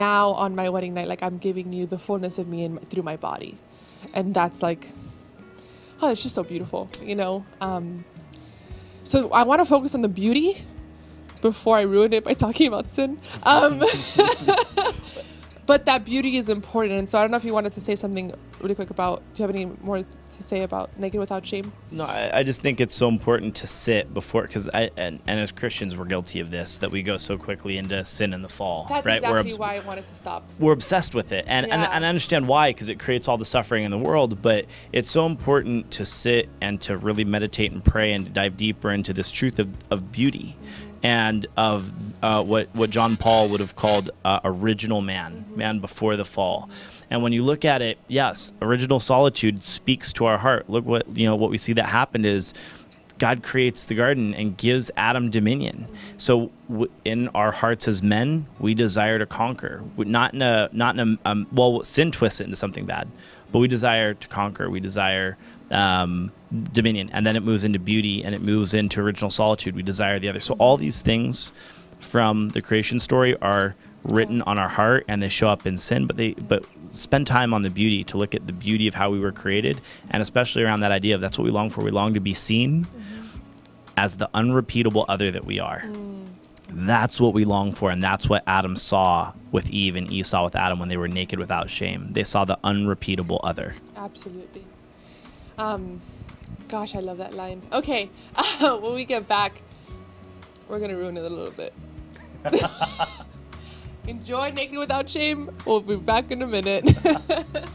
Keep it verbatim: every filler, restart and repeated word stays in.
now on my wedding night, like I'm giving you the fullness of me in, through my body. And that's like, oh, it's just so beautiful, you know? Um, so I want to focus on the beauty before I ruin it by talking about sin. Um, but that beauty is important. And so I don't know if you wanted to say something really quick about, do you have any more to say about Naked Without Shame? No, I, I just think it's so important to sit before, because I and, and as Christians we're guilty of this, that we go so quickly into sin and the fall. That's right? exactly we're why I wanted to stop. We're obsessed with it, and, Yeah. and and I understand why, because it creates all the suffering in the world. But it's so important to sit and to really meditate and pray and to dive deeper into this truth of, of beauty. Mm-hmm. And of uh, what what John Paul would have called uh, original man, mm-hmm. man before the fall. And when you look at it, yes, original solitude speaks to our heart. Look what you know what we see that happened is God creates the garden and gives Adam dominion. Mm-hmm. So w in our hearts as men, we desire to conquer. We, not in a not in a um, well, sin twists it into something bad, but we desire to conquer. We desire um, dominion, and then it moves into beauty, and it moves into original solitude. We desire the other. So all these things from the creation story are written on our heart, and they show up in sin. But they but spend time on the beauty, to look at the beauty of how we were created, and especially around that idea of that's what we long for. We long to be seen mm-hmm. as the unrepeatable other that we are. Mm. That's what we long for, and that's what Adam saw with Eve, and Eve saw with Adam when they were naked without shame. They saw the unrepeatable other. Absolutely. Um, gosh, I love that line. Okay, uh, when we get back, we're going to ruin it a little bit. Enjoy Naked Without Shame. We'll be back in a minute.